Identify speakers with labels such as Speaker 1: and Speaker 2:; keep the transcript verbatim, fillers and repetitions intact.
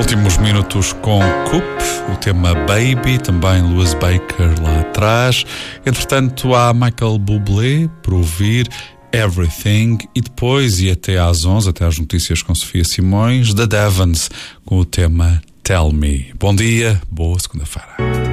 Speaker 1: Últimos minutos com Coop, o tema Baby, também Louis Baker lá atrás. Entretanto, há Michael Bublé por ouvir, Everything, e depois, e até às onze, até às notícias com Sofia Simões, The Devons, com o tema Tell Me. Bom dia, boa segunda-feira.